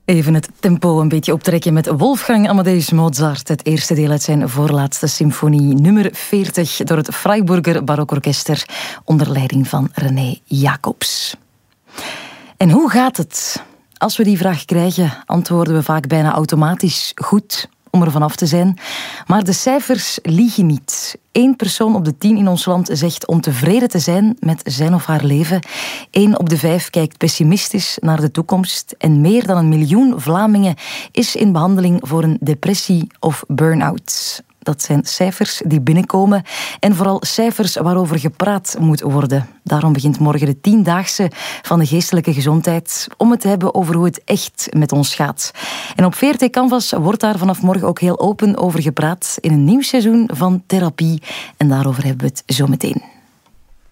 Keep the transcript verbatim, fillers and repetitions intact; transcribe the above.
Even het tempo een beetje optrekken met Wolfgang Amadeus Mozart. Het eerste deel uit zijn voorlaatste symfonie, nummer veertig, door het Freiburger Barokorkester onder leiding van René Jacobs. En hoe gaat het? Als we die vraag krijgen, antwoorden we vaak bijna automatisch goed, om er vanaf te zijn. Maar de cijfers liegen niet. Eén persoon op de tien in ons land zegt ontevreden te zijn met zijn of haar leven. Eén op de vijf kijkt pessimistisch naar de toekomst. En meer dan een miljoen Vlamingen is in behandeling voor een depressie of burn-out. Dat zijn cijfers die binnenkomen en vooral cijfers waarover gepraat moet worden. Daarom begint morgen de tiendaagse van de geestelijke gezondheid om het te hebben over hoe het echt met ons gaat. En op V R T Canvas wordt daar vanaf morgen ook heel open over gepraat in een nieuw seizoen van Therapie. En daarover hebben we het zo meteen.